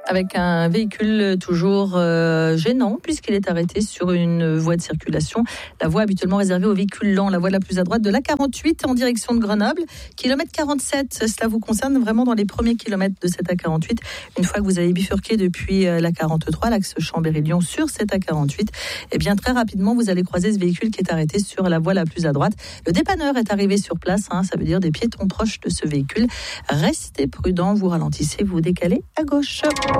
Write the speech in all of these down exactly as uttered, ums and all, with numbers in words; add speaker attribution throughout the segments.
Speaker 1: avec un véhicule toujours euh, gênant puisqu'il est arrêté sur une voie de circulation. La voie habituellement réservée aux véhicules lents, la voie la plus à droite de l'A quarante-huit en direction de Grenoble. Kilomètre quarante-sept, cela vous concerne vraiment dans les premiers kilomètres de cette A quarante-huit. Une fois que vous avez bifurqué depuis l'A quarante-trois, l'axe Chambéry-Lyon sur cette A quarante-huit, et bien très rapidement vous allez croiser ce véhicule qui est arrêté sur la voie la plus à droite. Le dépanneur est arrivé sur place, hein, ça veut dire des piétons proches de ce véhicule. Restez prudents, vous ralentissez, vous décalez à gauche.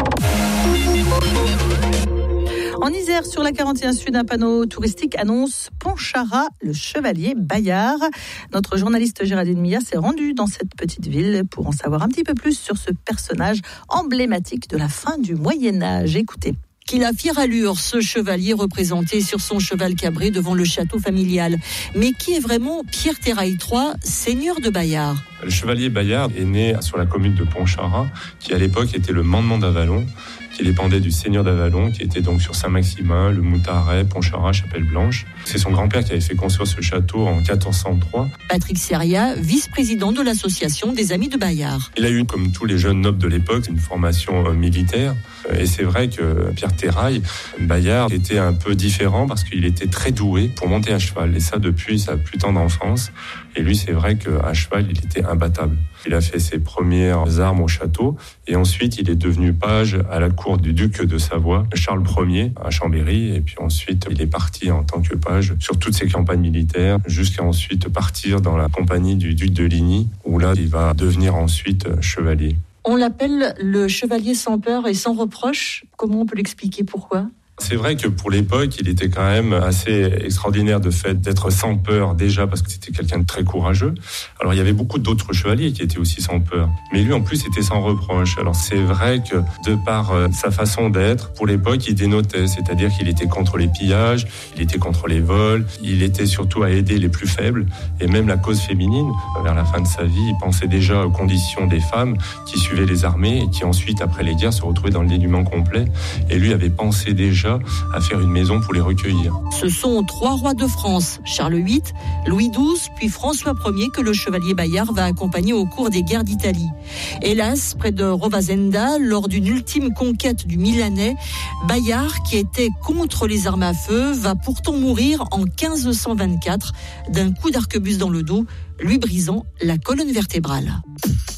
Speaker 1: En Isère, sur la quarante et un Sud, un panneau touristique annonce Pontcharrat, le chevalier Bayard. Notre journaliste Géraldine Millat s'est rendue dans cette petite ville pour en savoir un petit peu plus sur ce personnage emblématique de la fin du Moyen-Âge. Écoutez.
Speaker 2: Qu'il a fière allure, ce chevalier représenté sur son cheval cabré devant le château familial. Mais qui est vraiment Pierre Terrail trois, seigneur de Bayard?
Speaker 3: Le chevalier Bayard est né sur la commune de Pontcharrat, qui à l'époque était le mandement d'Avallon, qui dépendait du seigneur d'Avallon, qui était donc sur Saint-Maximin, le Moutaret, Pontcharrat, Chapelle-Blanche. C'est son grand-père qui avait fait construire ce château en quatorze cent trois.
Speaker 2: Patrick Seria, vice-président de l'association des Amis de Bayard.
Speaker 3: Il a eu, comme tous les jeunes nobles de l'époque, une formation militaire. Et c'est vrai que Pierre Terrail, Bayard, était un peu différent parce qu'il était très doué pour monter à cheval. Et ça, depuis sa plus tendre enfance. Et lui, c'est vrai qu'à cheval, il était imbattable. Il a fait ses premières armes au château. Et ensuite, il est devenu page à la cour du duc de Savoie, Charles Ier, à Chambéry. Et puis ensuite, il est parti en tant que page sur toutes ses campagnes militaires, jusqu'à ensuite partir dans la compagnie du duc de Ligny, où là, il va devenir ensuite chevalier.
Speaker 2: On l'appelle le chevalier sans peur et sans reproche. Comment on peut l'expliquer, pourquoi ?
Speaker 3: C'est vrai que pour l'époque, il était quand même assez extraordinaire de fait d'être sans peur déjà parce que c'était quelqu'un de très courageux. Alors il y avait beaucoup d'autres chevaliers qui étaient aussi sans peur, mais lui en plus était sans reproche. Alors c'est vrai que de par euh, sa façon d'être, pour l'époque, il dénotait, c'est-à-dire qu'il était contre les pillages, il était contre les vols, il était surtout à aider les plus faibles et même la cause féminine. Vers la fin de sa vie, il pensait déjà aux conditions des femmes qui suivaient les armées et qui ensuite, après les guerres, se retrouvaient dans le dénuement complet. Et lui avait pensé déjà à faire une maison pour les recueillir.
Speaker 2: Ce sont trois rois de France, Charles huit, Louis douze, puis François Ier, que le chevalier Bayard va accompagner au cours des guerres d'Italie. Hélas, près de Rovazenda, lors d'une ultime conquête du Milanais, Bayard, qui était contre les armes à feu, va pourtant mourir en quinze cent vingt-quatre d'un coup d'arquebuse dans le dos, lui brisant la colonne vertébrale.